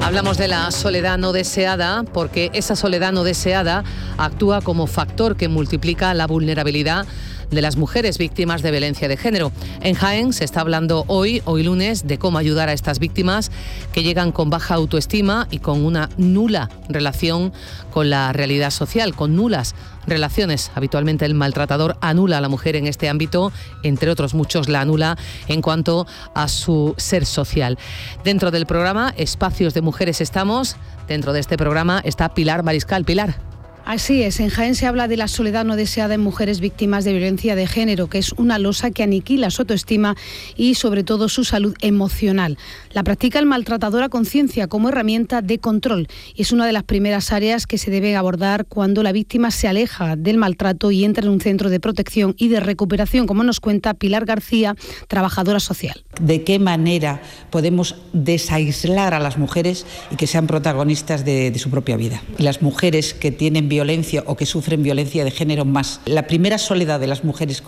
Hablamos de la soledad no deseada porque esa soledad no deseada actúa como factor que multiplica la vulnerabilidad de las mujeres víctimas de violencia de género. En Jaén se está hablando hoy lunes, de cómo ayudar a estas víctimas que llegan con baja autoestima y con una nula relación con la realidad social, con nulas relaciones. Habitualmente el maltratador anula a la mujer en este ámbito, entre otros muchos la anula en cuanto a su ser social. Dentro del programa Espacios de Mujeres estamos. Dentro de este programa está Pilar Mariscal. Pilar. Así es, en Jaén se habla de la soledad no deseada en mujeres víctimas de violencia de género, que es una losa que aniquila su autoestima y sobre todo su salud emocional. La practica el maltratador a conciencia como herramienta de control y es una de las primeras áreas que se debe abordar cuando la víctima se aleja del maltrato y entra en un centro de protección y de recuperación, como nos cuenta Pilar García, trabajadora social. ¿De qué manera podemos desaislar a las mujeres y que sean protagonistas de su propia vida? Y las mujeres que tienen violencia o que sufren violencia de género más. La primera soledad de las mujeres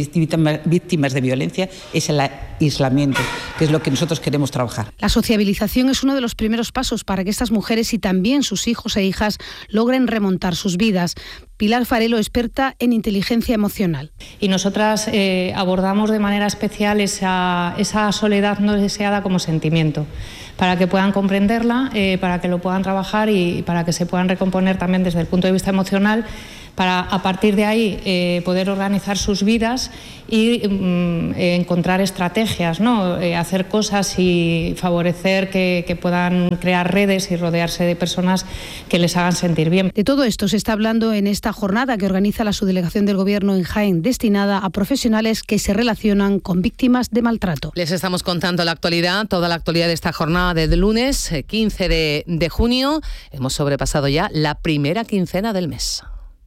víctimas de violencia es el aislamiento, que es lo que nosotros queremos trabajar. La sociabilización es uno de los primeros pasos para que estas mujeres y también sus hijos e hijas logren remontar sus vidas. Pilar Farelo, experta en inteligencia emocional. Y nosotras abordamos de manera especial esa soledad no deseada como sentimiento, para que puedan comprenderla, para que lo puedan trabajar y para que se puedan recomponer también desde el punto de vista emocional, para a partir de ahí poder organizar sus vidas y encontrar estrategias, ¿no? Hacer cosas y favorecer que puedan crear redes y rodearse de personas que les hagan sentir bien. De todo esto se está hablando en esta jornada que organiza la subdelegación del Gobierno en Jaén, destinada a profesionales que se relacionan con víctimas de maltrato. Les estamos contando la actualidad, toda la actualidad de esta jornada de lunes, 15 de junio. Hemos sobrepasado ya la primera quincena del mes.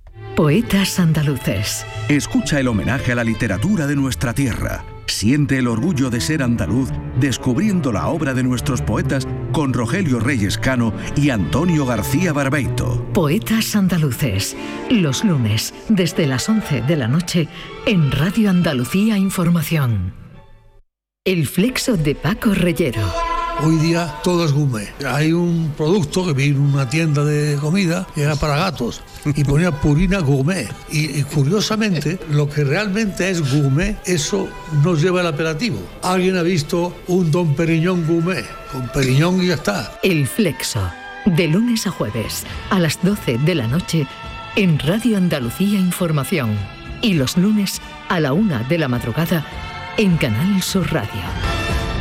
Poetas andaluces. Escucha el homenaje a la literatura de nuestra tierra. Siente el orgullo de ser andaluz descubriendo la obra de nuestros poetas con Rogelio Reyes Cano y Antonio García Barbeito. Poetas andaluces. Los lunes, desde las 11 de la noche, en Radio Andalucía Información. El flexo de Paco Reyero. Hoy día todo es gourmet. Hay un producto que vi en una tienda de comida que era para gatos y ponía Purina Gourmet. Y curiosamente, lo que realmente es gourmet, eso no lleva el apelativo. ¿Alguien ha visto un Don Periñón Gourmet? Con Periñón y ya está. El flexo, de lunes a jueves, a las 12 de la noche, en Radio Andalucía Información. Y los lunes, a la 1 de la madrugada, en Canal Sur Radio.